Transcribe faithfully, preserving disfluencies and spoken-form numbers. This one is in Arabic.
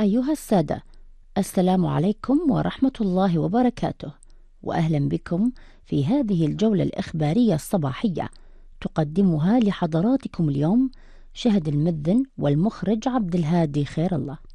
أيها السادة، السلام عليكم ورحمة الله وبركاته، وأهلا بكم في هذه الجولة الإخبارية الصباحية تقدمها لحضراتكم اليوم شهد المذن والمخرج عبد الهادي خير الله.